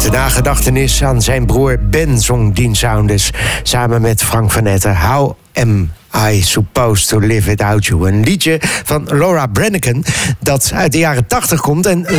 Ter nagedachtenis aan zijn broer Ben zong Dean Saunders samen met Frank van Etten How Am I Supposed to Live Without You. Een liedje van Laura Branigan dat uit de jaren 80 komt en